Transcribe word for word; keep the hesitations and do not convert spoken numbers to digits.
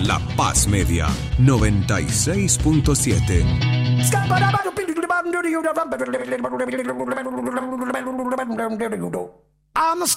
La Paz Media noventa y seis punto siete. I'm a